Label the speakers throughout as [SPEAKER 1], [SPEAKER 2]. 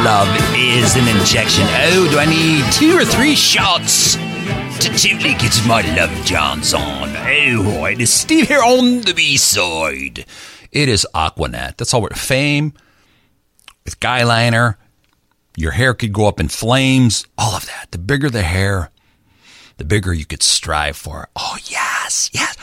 [SPEAKER 1] love is an injection. Oh, do I need 2 or 3 shots to totally get my love Johns on? Oh, it is Steve here on the B-side. It is Aquanet. That's all we're... Fame, with Guyliner, your hair could go up in flames, all of that. The bigger the hair, the bigger you could strive for. Oh, yes, yes.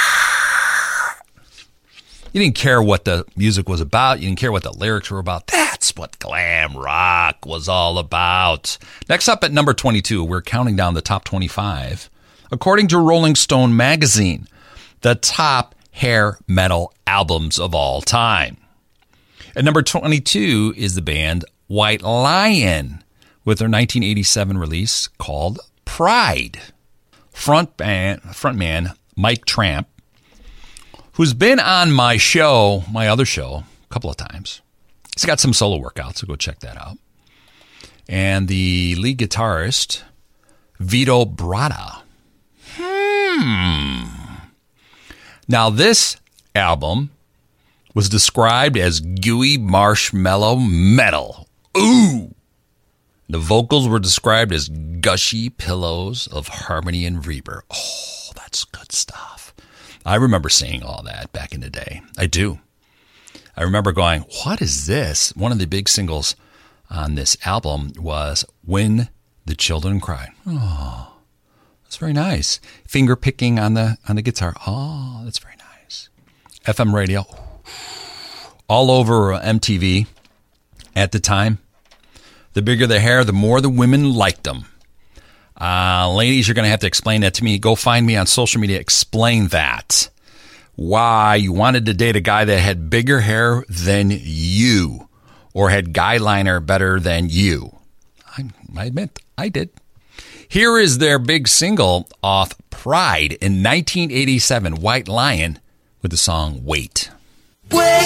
[SPEAKER 1] You didn't care what the music was about. You didn't care what the lyrics were about. That's what glam rock was all about. Next up at number 22, we're counting down the top 25. According to Rolling Stone magazine, the top hair metal albums of all time. At number 22 is the band White Lion with their 1987 release called Pride. Frontman Mike Tramp, who's been on my show, my other show, a couple of times. He's got some solo workouts, so go check that out. And the lead guitarist, Vito Bratta. Now, this album was described as gooey marshmallow metal. Ooh! The vocals were described as gushy pillows of harmony and reverb. Oh, that's good stuff. I remember saying all that back in the day. I do. I remember going, what is this? One of the big singles on this album was When the Children Cry. Oh, that's very nice. Finger picking on the guitar. Oh, that's very nice. FM radio. All over MTV at the time. The bigger the hair, the more the women liked them. Ladies, you're going to have to explain that to me. Go find me on social media. Explain that. Why you wanted to date a guy that had bigger hair than you or had guyliner better than you. I admit, I did. Here is their big single off Pride in 1987, White Lion, with the song Wait.